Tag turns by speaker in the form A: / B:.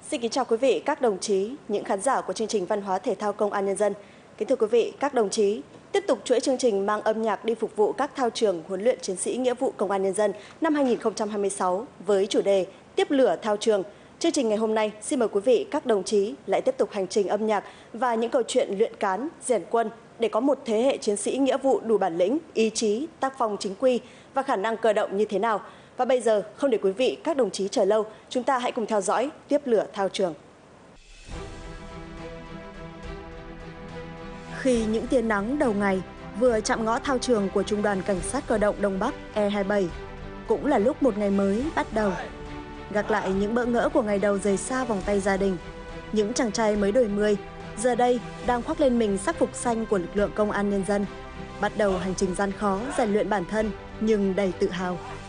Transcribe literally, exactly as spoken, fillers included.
A: Xin kính chào quý vị, các đồng chí, những khán giả của chương trình Văn hóa Thể thao Công an Nhân dân. Kính thưa quý vị, các đồng chí, tiếp tục chuỗi chương trình mang âm nhạc đi phục vụ các thao trường huấn luyện chiến sĩ nghĩa vụ Công an Nhân dân năm hai nghìn không trăm hai mươi sáu với chủ đề Tiếp lửa thao trường. Chương trình ngày hôm nay, xin mời quý vị, các đồng chí lại tiếp tục hành trình âm nhạc và những câu chuyện luyện cán, rèn quân để có một thế hệ chiến sĩ nghĩa vụ đủ bản lĩnh, ý chí, tác phong chính quy và khả năng cơ động như thế nào. Và bây giờ, không để quý vị, các đồng chí chờ lâu, chúng ta hãy cùng theo dõi Tiếp lửa thao trường. Khi những tia nắng đầu ngày vừa chạm ngõ thao trường của Trung đoàn Cảnh sát Cơ động Đông Bắc E hai mươi bảy, cũng là lúc một ngày mới bắt đầu. Gác lại những bỡ ngỡ của ngày đầu rời xa vòng tay gia đình, những chàng trai mới đổi mươi, giờ đây đang khoác lên mình sắc phục xanh của lực lượng Công an Nhân dân, bắt đầu hành trình gian khó rèn luyện bản thân nhưng đầy tự hào.